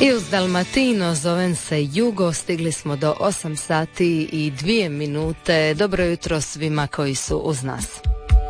I uz Dalmatino zovem se Jugo, stigli smo do 8 sati i 2 minute. Dobro jutro svima koji su uz nas.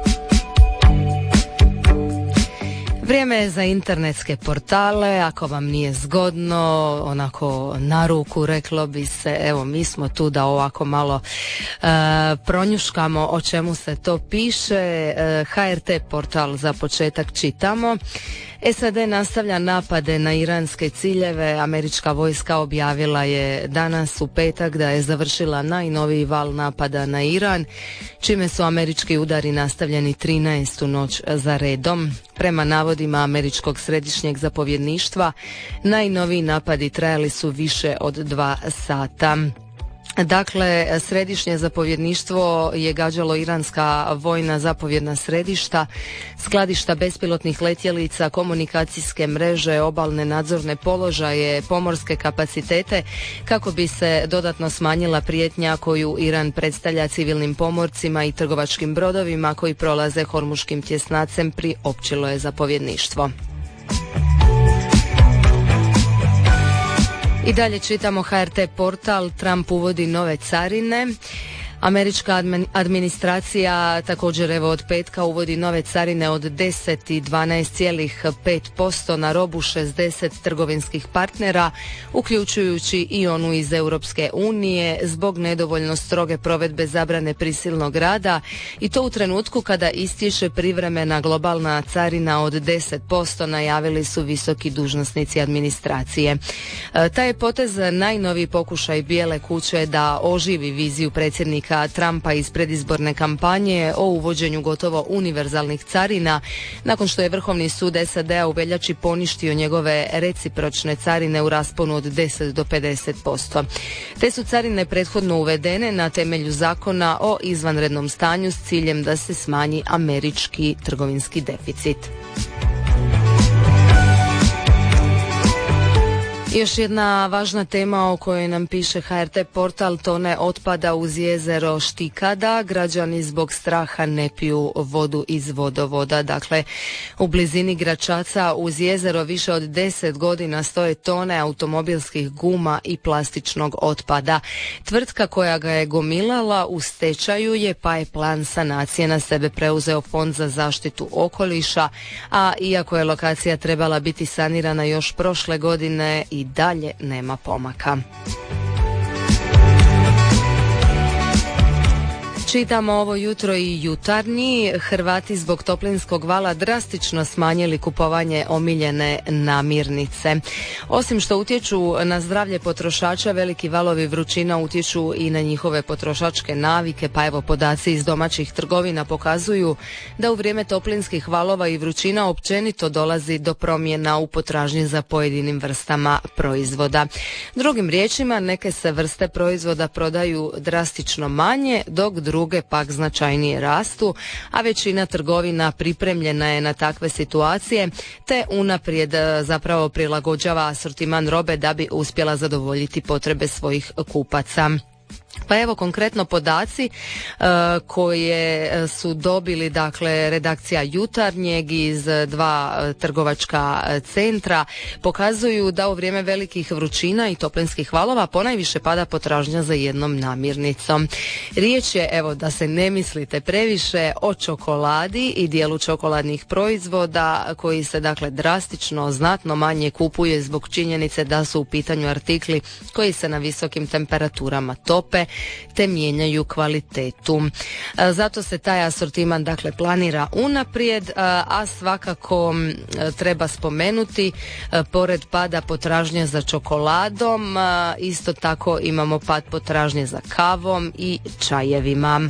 Vrijeme je za internetske portale, ako vam nije zgodno, onako na ruku reklo bi se, evo mi smo tu da ovako malo pronjuškamo o čemu se to piše. HRT portal za početak čitamo. SAD nastavlja napade na iranske ciljeve. Američka vojska objavila je danas u petak da je završila najnoviji val napada na Iran, čime su američki udari nastavljeni 13. noć za redom. Prema navodima američkog središnjeg zapovjedništva, najnoviji napadi trajali su više od 2 sata. Dakle, središnje zapovjedništvo je gađalo iranska vojna zapovjedna središta, skladišta bespilotnih letjelica, komunikacijske mreže, obalne nadzorne položaje, pomorske kapacitete, kako bi se dodatno smanjila prijetnja koju Iran predstavlja civilnim pomorcima i trgovačkim brodovima koji prolaze Hormuškim tjesnacem, priopćilo je zapovjedništvo. I dalje čitamo HRT portal, Trump uvodi nove carine. Američka administracija također evo od petka uvodi nove carine od 10 i 12,5% na robu 60 trgovinskih partnera, uključujući i onu iz Europske unije, zbog nedovoljno stroge provedbe zabrane prisilnog rada, i to u trenutku kada istječe privremena globalna carina od 10%, najavili su visoki dužnosnici administracije. Taj je potez najnoviji pokušaj Bijele kuće da oživi viziju predsjednika Trumpa iz predizborne kampanje o uvođenju gotovo univerzalnih carina, nakon što je Vrhovni sud SAD-a u veljači poništio njegove recipročne carine u rasponu od 10 do 50%. Te su carine prethodno uvedene na temelju zakona o izvanrednom stanju s ciljem da se smanji američki trgovinski deficit. Još jedna važna tema o kojoj nam piše HRT portal, tone otpada uz jezero Štikada. Građani zbog straha ne piju vodu iz vodovoda. Dakle, u blizini Gračaca uz jezero više od 10 godina stoje tone automobilskih guma i plastičnog otpada. Tvrtka koja ga je gomilala u stečaju je, pa je plan sanacije na sebe preuzeo Fond za zaštitu okoliša, a iako je lokacija trebala biti sanirana još prošle godine, i dalje nema pomaka. Čitamo ovo jutro i Jutarnji. Hrvati zbog toplinskog vala drastično smanjili kupovanje omiljene namirnice. Osim što utječu na zdravlje potrošača, veliki valovi vrućina utječu i na njihove potrošačke navike, pa evo podaci iz domaćih trgovina pokazuju da u vrijeme toplinskih valova i vrućina općenito dolazi do promjena u potražnji za pojedinim vrstama proizvoda. Drugim riječima, neke se vrste proizvoda prodaju drastično manje, dok druge pak značajnije rastu, a većina trgovina pripremljena je na takve situacije, te unaprijed zapravo prilagođava asortiman robe da bi uspjela zadovoljiti potrebe svojih kupaca. Pa evo konkretno podaci koje su dobili, dakle, redakcija Jutarnjeg iz 2 trgovačka centra pokazuju da u vrijeme velikih vrućina i toplinskih valova ponajviše pada potražnja za jednom namirnicom. Riječ je, evo da se ne mislite previše, o čokoladi i dijelu čokoladnih proizvoda koji se, dakle, drastično znatno manje kupuje zbog činjenice da su u pitanju artikli koji se na visokim temperaturama tope te mijenjaju kvalitetu. Zato se taj asortiman, dakle, planira unaprijed, a svakako treba spomenuti, pored pada potražnje za čokoladom, isto tako imamo pad potražnje za kavom i čajevima.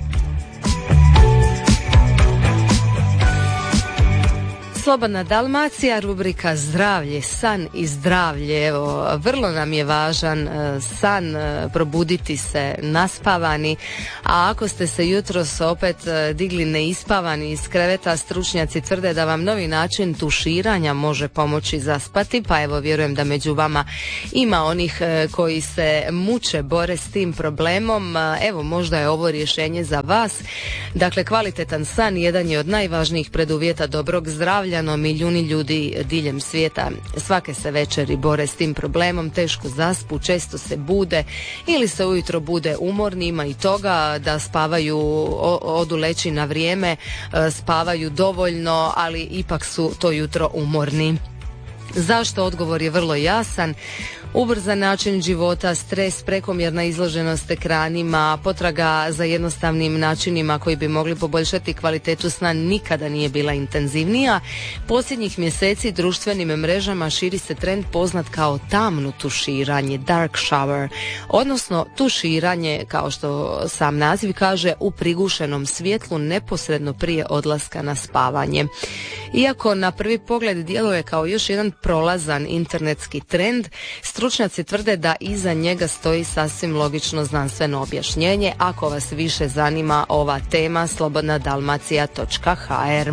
Slobodna Dalmacija, rubrika Zdravlje, san i zdravlje. Evo, vrlo nam je važan san, probuditi se naspavani, a ako ste se jutros opet digli neispavani iz kreveta, stručnjaci tvrde da vam novi način tuširanja može pomoći zaspati, pa evo vjerujem da među vama ima onih koji se muče, bore s tim problemom. Evo, možda je ovo rješenje za vas. Dakle, kvalitetan san jedan je od najvažnijih preduvjeta dobrog zdravlja, ciljano milijuni ljudi diljem svijeta svake se večeri bore s tim problemom, teško zaspu, često se bude ili se ujutro bude umorni, ima i toga da spavaju, odu leći na vrijeme, spavaju dovoljno, ali ipak su to jutro umorni. Zašto? Odgovor je vrlo jasan. Ubrzan način života, stres, prekomjerna izloženost ekranima, potraga za jednostavnim načinima koji bi mogli poboljšati kvalitetu sna nikada nije bila intenzivnija. Posljednjih mjeseci društvenim mrežama širi se trend poznat kao tamno tuširanje, dark shower, odnosno tuširanje, kao što sam naziv kaže, u prigušenom svjetlu neposredno prije odlaska na spavanje. Iako na prvi pogled djeluje kao još jedan prolazan internetski trend, stručnjaci tvrde da iza njega stoji sasvim logično znanstveno objašnjenje. Ako vas više zanima ova tema, slobodnadalmacija.hr.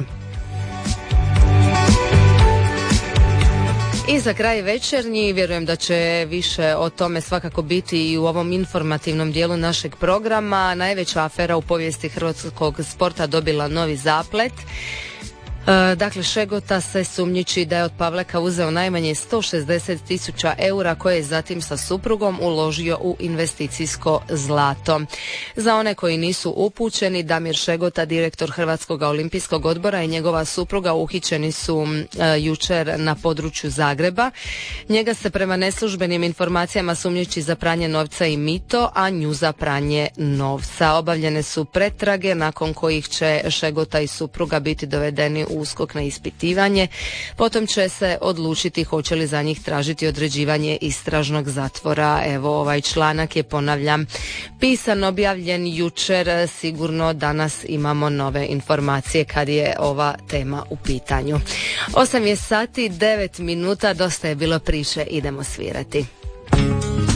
I za kraj večernji, vjerujem da će više o tome svakako biti i u ovom informativnom dijelu našeg programa. Najveća afera u povijesti hrvatskog sporta dobila novi zaplet. Dakle, Šegota se sumnjiči da je od Pavleka uzeo najmanje 160.000 eura koje je zatim sa suprugom uložio u investicijsko zlato. Za one koji nisu upućeni, Damir Šegota, direktor Hrvatskog olimpijskog odbora, i njegova supruga uhićeni su jučer na području Zagreba. Njega se prema neslužbenim informacijama sumnjiči za pranje novca i mito, a nju za pranje novca. Obavljene su pretrage nakon kojih će Šegota i supruga biti dovedeni u USKOK na ispitivanje. Potom će se odlučiti hoće li za njih tražiti određivanje istražnog zatvora. Evo, ovaj članak je, ponavljam, pisan, objavljen jučer. Sigurno danas imamo nove informacije kad je ova tema u pitanju. 8 je sati, 9 minuta, dosta je bilo priče, idemo svirati.